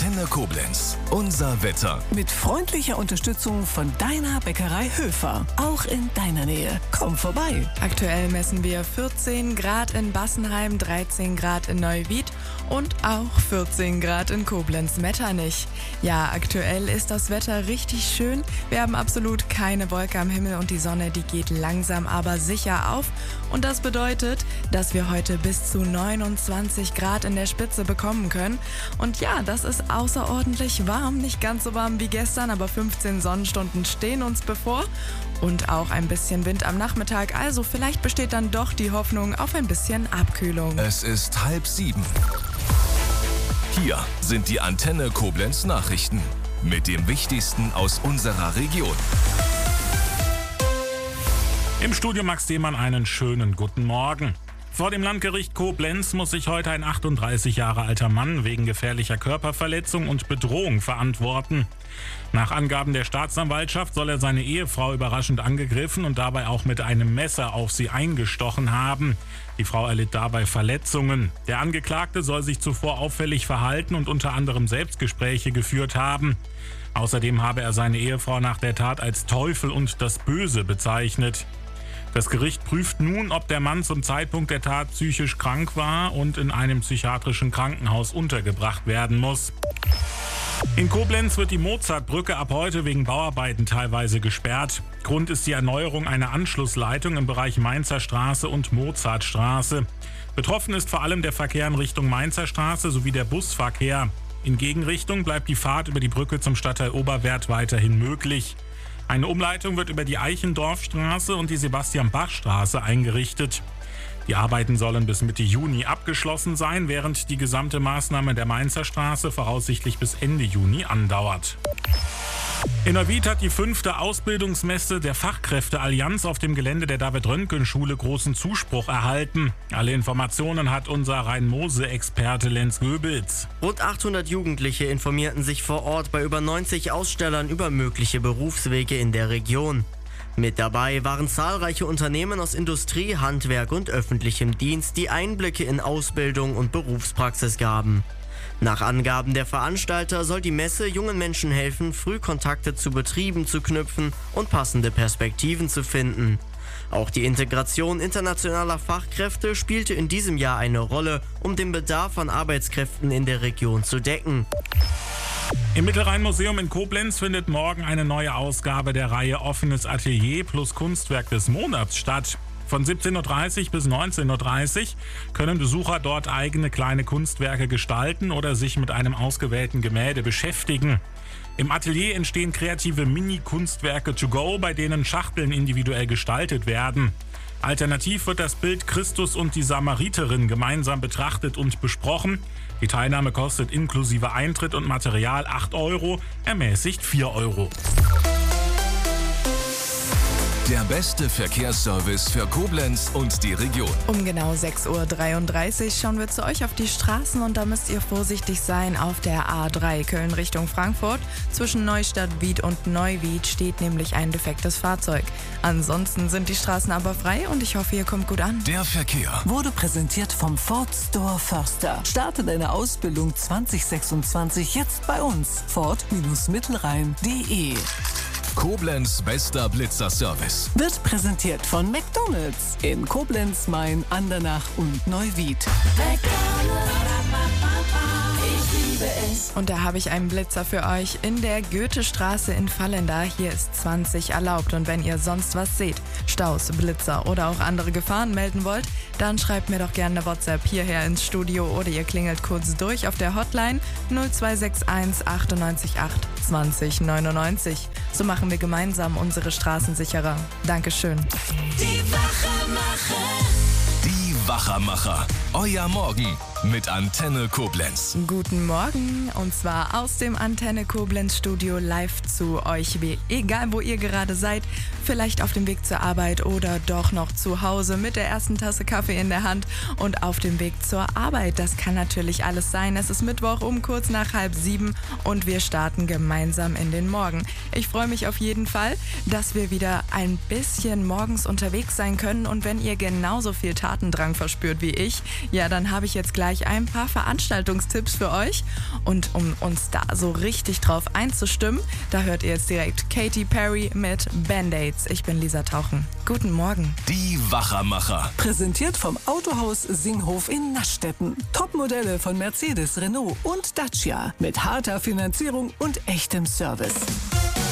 Antenne Koblenz. Unser Wetter. Mit freundlicher Unterstützung von deiner Bäckerei Höfer. Auch in deiner Nähe. Komm vorbei. Aktuell messen wir 14 Grad in Bassenheim, 13 Grad in Neuwied und auch 14 Grad in Koblenz-Metternich. Ja, aktuell ist das Wetter richtig schön. Wir haben absolut keine Wolke am Himmel und die Sonne, die geht langsam aber sicher auf. Und das bedeutet, dass wir heute bis zu 29 Grad in der Spitze bekommen können. Und ja, das ist außerordentlich warm. Nicht ganz so warm wie gestern, aber 15 Sonnenstunden stehen uns bevor. Und auch ein bisschen Wind am Nachmittag. Also vielleicht besteht dann doch die Hoffnung auf ein bisschen Abkühlung. Es ist 6:30. Hier sind die Antenne Koblenz Nachrichten mit dem Wichtigsten aus unserer Region. Im Studio Max Demann einen schönen guten Morgen. Vor dem Landgericht Koblenz muss sich heute ein 38 Jahre alter Mann wegen gefährlicher Körperverletzung und Bedrohung verantworten. Nach Angaben der Staatsanwaltschaft soll er seine Ehefrau überraschend angegriffen und dabei auch mit einem Messer auf sie eingestochen haben. Die Frau erlitt dabei Verletzungen. Der Angeklagte soll sich zuvor auffällig verhalten und unter anderem Selbstgespräche geführt haben. Außerdem habe er seine Ehefrau nach der Tat als Teufel und das Böse bezeichnet. Das Gericht prüft nun, ob der Mann zum Zeitpunkt der Tat psychisch krank war und in einem psychiatrischen Krankenhaus untergebracht werden muss. In Koblenz wird die Mozartbrücke ab heute wegen Bauarbeiten teilweise gesperrt. Grund ist die Erneuerung einer Anschlussleitung im Bereich Mainzer Straße und Mozartstraße. Betroffen ist vor allem der Verkehr in Richtung Mainzer Straße sowie der Busverkehr. In Gegenrichtung bleibt die Fahrt über die Brücke zum Stadtteil Oberwerth weiterhin möglich. Eine Umleitung wird über die Eichendorfstraße und die Sebastian-Bach-Straße eingerichtet. Die Arbeiten sollen bis Mitte Juni abgeschlossen sein, während die gesamte Maßnahme der Mainzer Straße voraussichtlich bis Ende Juni andauert. In Neuwied hat die 5. Ausbildungsmesse der Fachkräfteallianz auf dem Gelände der David-Röntgen-Schule großen Zuspruch erhalten. Alle Informationen hat unser Rhein-Mosel-Experte Lenz Goebels. Rund 800 Jugendliche informierten sich vor Ort bei über 90 Ausstellern über mögliche Berufswege in der Region. Mit dabei waren zahlreiche Unternehmen aus Industrie, Handwerk und öffentlichem Dienst, die Einblicke in Ausbildung und Berufspraxis gaben. Nach Angaben der Veranstalter soll die Messe jungen Menschen helfen, früh Kontakte zu Betrieben zu knüpfen und passende Perspektiven zu finden. Auch die Integration internationaler Fachkräfte spielte in diesem Jahr eine Rolle, um den Bedarf an Arbeitskräften in der Region zu decken. Im Mittelrhein-Museum in Koblenz findet morgen eine neue Ausgabe der Reihe Offenes Atelier plus Kunstwerk des Monats statt. Von 17:30 bis 19:30 können Besucher dort eigene kleine Kunstwerke gestalten oder sich mit einem ausgewählten Gemälde beschäftigen. Im Atelier entstehen kreative Mini-Kunstwerke to go, bei denen Schachteln individuell gestaltet werden. Alternativ wird das Bild Christus und die Samariterin gemeinsam betrachtet und besprochen. Die Teilnahme kostet inklusive Eintritt und Material 8 €, ermäßigt 4 €. Der beste Verkehrsservice für Koblenz und die Region. Um genau 6:33 Uhr schauen wir zu euch auf die Straßen und da müsst ihr vorsichtig sein auf der A3 Köln Richtung Frankfurt. Zwischen Neustadt-Wied und Neuwied steht nämlich ein defektes Fahrzeug. Ansonsten sind die Straßen aber frei und ich hoffe, ihr kommt gut an. Der Verkehr Wurde präsentiert vom Ford Store Förster. Starte deine Ausbildung 2026 jetzt bei uns. Ford-Mittelrhein.de. Koblenz bester Blitzerservice. Wird präsentiert von McDonald's in Koblenz, Main, Andernach und Neuwied. Und da habe ich einen Blitzer für euch in der Goethestraße in Vallenda. Hier ist 20 erlaubt und wenn ihr sonst was seht, Staus, Blitzer oder auch andere Gefahren melden wollt, dann schreibt mir doch gerne eine WhatsApp hierher ins Studio oder ihr klingelt kurz durch auf der Hotline 0261 98 8 20 99. So machen wir gemeinsam unsere Straßen sicherer. Dankeschön. Die Wachermacher. Euer Morgen mit Antenne Koblenz. Guten Morgen und zwar aus dem Antenne Koblenz Studio live zu euch, egal wo ihr gerade seid, vielleicht auf dem Weg zur Arbeit oder doch noch zu Hause mit der ersten Tasse Kaffee in der Hand und auf dem Weg zur Arbeit. Das kann natürlich alles sein. Es ist Mittwoch um kurz nach 6:30 und wir starten gemeinsam in den Morgen. Ich freue mich auf jeden Fall, dass wir wieder ein bisschen morgens unterwegs sein können und wenn ihr genauso viel Tatendrang verspürt wie ich, ja, dann habe ich jetzt gleich gleich ein paar Veranstaltungstipps für euch. Und um uns da so richtig drauf einzustimmen, da hört ihr jetzt direkt Katy Perry mit Band-Aids. Ich bin Lisa Tauchen. Guten Morgen. Die Wachermacher. Präsentiert vom Autohaus Singhof in Naschstetten. Topmodelle von Mercedes, Renault und Dacia mit harter Finanzierung und echtem Service.